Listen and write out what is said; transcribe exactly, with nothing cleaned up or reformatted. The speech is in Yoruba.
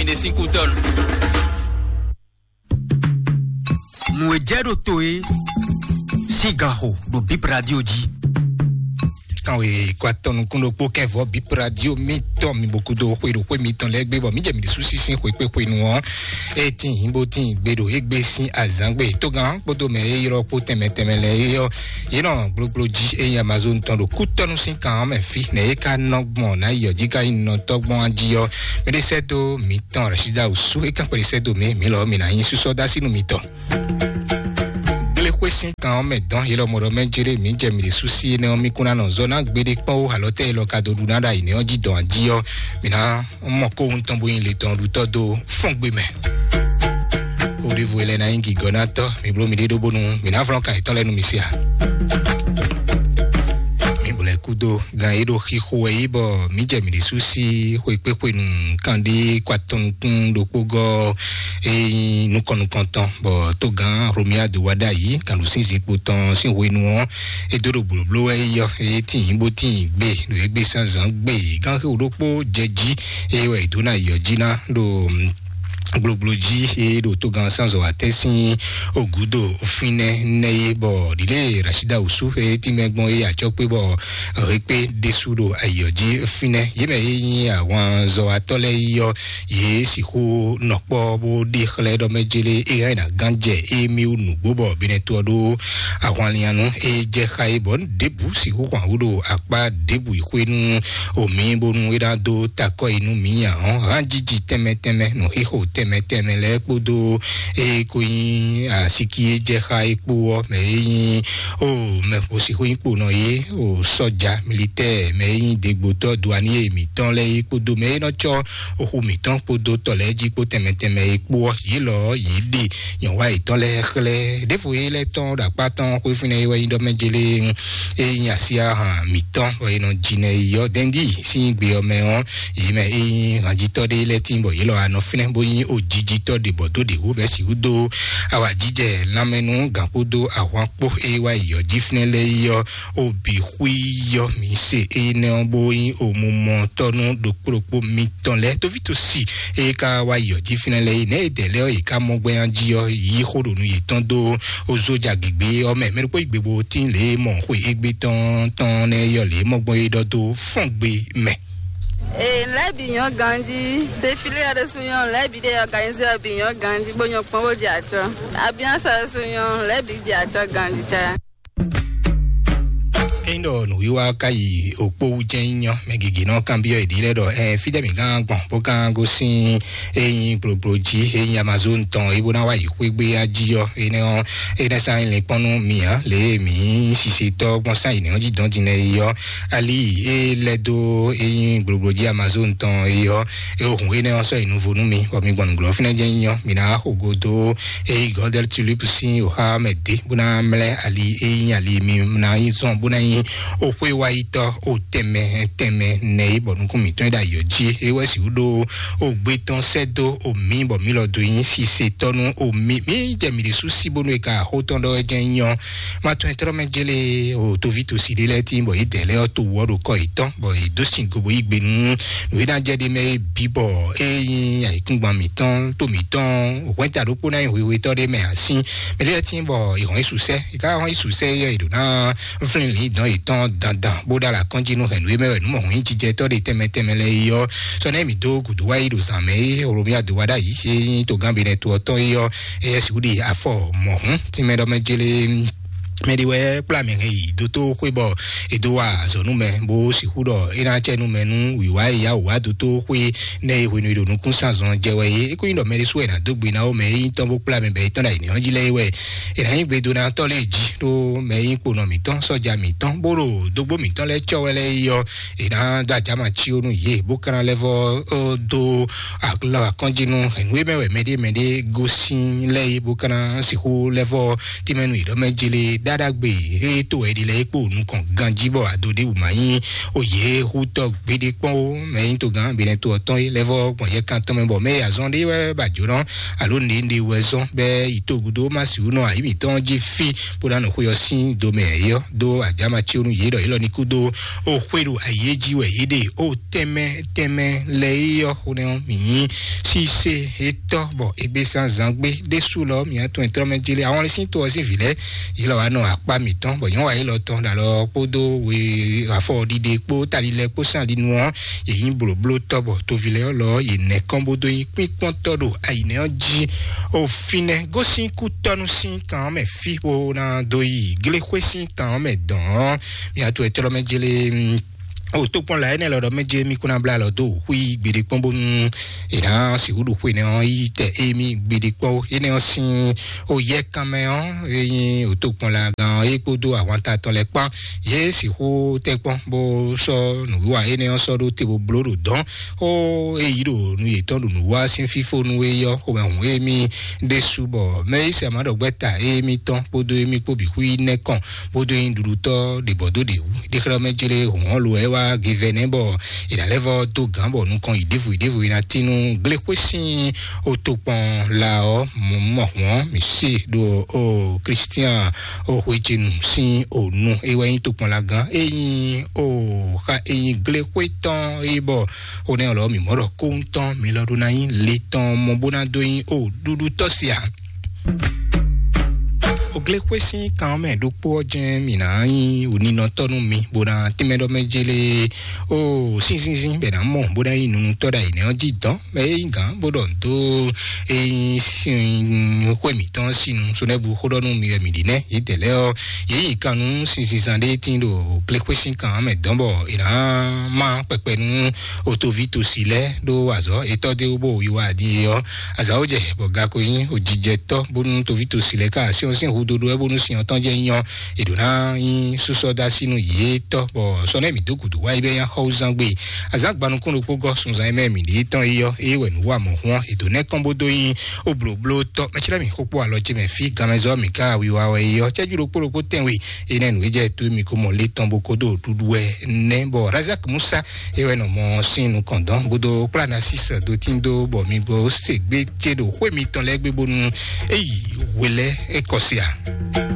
de cinco tonnes. Mouedjero Toe, Sigaho, do Bip Radio G. Quand oui, quoi ton kuno po ken vo Bip Radio mi to mi beaucoup do kwe do kwe mi ton legbe bo mi je mi de souci sin kwe kwe kwe nu e tin imbo tin gbe do egbe sin azangbe to gan bodo me iro po teme teme le yo you know blo blo ji e Amazon ton do kutonu sin kan me fi ne ka nogbon na yo ji ka ino togbon aji yo me de seto mi ton Rashida usu e kan pe seto me mi lo mi na yin su so da sinu mi ton le question quand on met dans il a moro men jere mi je mi de souci ne on mi kuna no zona gbede pon o halote lo ka do du nada ine on ji don ji yo mi na mo ko un tombo yin le ton du to do fon gbe me o de vo ele na yin ki gonato mi blo mi de do bonu mi na flan kan iton lenu mi sia kudo gan edo hiho ebo mi je mi de souci ho ipe pe nu kan de kwaton kun do pogo e nu kon konton bo to gan romia de wada yi kan lu sin si poton sin we nu won e do do blo e yo e tin bo tin gbe do e gbe san san gbe gan ho do po jeji e we do na yo jina do globloji e do to gan sans o atesin ogudo ofine neye bo dile Rashida usu e ti megbon e ajo pe bo repe desudo ayoji fine ye me yin àwọn zo atole yo ye si ko nopo bo de khle do mejele e na ganje e mi unu gbobo bine to do àwọn lianu e je khai bon debu si ko kwa udo apa debu ikwenu omi bonu e da do tako inu mi an ranjiji teme teme no hiho teme teme le podo e koyin asiki je khai po me yin o me po si koyin po no ye o soja militaire me yin degboto douanier mi ton le podo me no cho o mi ton podo to le ji po teme teme po yi lo yi di yan wa iton le khle de fo le ton da pa ton ko fine we ndo mejele e yin asia han mi ton o ino jine yo dendi si gbe o me on yi me yin ranji to de le timbo yi lo ano fine bo yin o jiji to de bodo de wo be si udo awa jije lamenu ganpodo awon po e wa yo jifne le yo obi hui yo mi se e ne bo yin o mumo tonu do propo mi ton le to vito si e ka wa yo jifne le ne de le o e ka mo gbe anji yo yi horo nu yi ton do ozoja gbegbe o me me po igbebo tin le mo ko egbe ton ton ne yo le mo gbo e do do fun gbe me Eh, la bignon ganji, défilé à la souillon, la bide organisé à bignon ganji, bonyon pongo diacho. A bien sa souillon, la bide diacho ganji cha. Endo no wiwa kai opo ujenyo megigi no cambio idile do eh fide mi gan gbon bo kan go sin eyin gbogboji eyin Amazon ton ibo na wa ikwegbe ajiyo ene on ene san le ponu mi a le mi sise to gbon san ine oji don dine yo ali e ledo eyin gbogboji Amazon ton yo e ohun ene on so inu vonu mi o mi gbon glo fine jenyo mi na ogodo e golden tulip sin o ha mede buna mle ali eyin ali mi na yin son buna o kwe wa ito o teme teme ne bonu ku mi ton da yoji e we si udo o gbe ton sedo o mi bo mi lo do yin si se tonu o mi mi je mi de susi bonu e ka ho ton do je yan ma ton etro mejele o to vito si de le tin bo idele o to wo ro ko iton bo e do sin go bo igbe nu we da je de me bibo e yin ai kun gba mi ton to mi ton o kwenta ro po na yin we we to de me asin me le tin bo i ron isuse i ka ron isuse yo ido na friendly don iton dandan boda la konjinu henu e mewe nu mo hin jije to de teme teme le yo so na mi do gudu wa ido same oromia do wada yi se to gambe ne to to yo e si udi afo mo hun ti me do mejele mediwe plamenge do to kwebo edo wa zo nu me bo si hudo ina che nu menu wiwa ya wa do to kwe ne iwe nu do nu kun sanzon jewe e ko ndo meri so na dogbe na o me yin ton bo plame be ton dai ni on jile iwe ina yin gbe do na to le ji do me yin po no mi ton soja mi ton boro dogbo mi ton le chowele yo ina da jama chi onu ye bo kan level do akla konjinu enwe mewe mede mede gosin le bo kan si hu level ti menu do mejile dadagbe eto edile epo nukan ganjibo adode umayin oye huto gbedepon meyin to gan bene to oton levo pon ye kan ton mebo me azonde we bajoran alo ni ndi wezon be itogudo masiuno ayi ton ji fi podano ko yo sin do me yo do ajama chi onu ye do ilo ni kudo o kwero ayeji we ide o teme teme le yo one mi si se eto bo ebe san zangbe desu lo mi ato entromejele àwọn le sin to si vile ilo wa no apa mi ton bo yan wa ilo ton da lo podo we afo dide po talile po san dinu won eyin bloblo tobo to vile lo ine kombodo yin pipon todo aine oji o fine gosin ku tonu sin kan me fi po na doyi gele kwesin kan me don mi ato entromejele o to pon la ene lo do meje mi kuna bla lo do hui gbede pon bonu ira si hudu hui ne on ite emi gbede po ene on sin o ye kan me on eyin o to pon la gan epo do àwọn ta ton le pa ye si ho te pon bo so nu wa ene on so do te bo blodo don o eyi do nu ye ton nu wa sin fifo nu we yo o me emi de subo me se ma do gbeta emi ton podo emi po bi hui ne kan podo yin duru to de bodo de hu de kra mejele won lo e wa givene bo ila levo to gambo nu kon idevu idevu ina tinu glekwesin otopon la o mo won mi se do o Christian o huijinu sin onu ewe yin topon la gan eyin o ka eyin glekweton ebo one lo mi moro kontan mi lo do na yin leton mo bonado yin o dudu tosia ogle kwesi kan me do po jen mi na yin onina tonu mi bona timedo mejele o sin sin sin be na mo bona yin nu to da ine oji dan me gan bodo do e sin ko mi tan sin so ne bu hodo nu mi mi dine itele o yi kan nu sin sin san de tin do ogle kwesi kan me dan bo ina ma pepe nu otovito sile do azo eto de obo yiwa di o aza oje bo ga ko yin ojije to bonu tovito sile ka si o sin dodo ebonu si on tanje yan edona yin susoda sinu ye to bo sone mi dokudu wa ibe yan houzangbe azagbanu kun opogo sunza eme mi ni tan iyo ewe nu wa mo won edone kombodo yin obloblo to mechira mi kopo aloje me fi gamezo mi ka wi wa we yo cheju ro poropo tenwe enenu eje to mi ko mo le tan bokodo duduwe ne bo Razak Musa ewe no mo sinu kondon bodo plana six do tindo bo mi go segbe chedo we mi tan legbe bonu eyi wele ekosia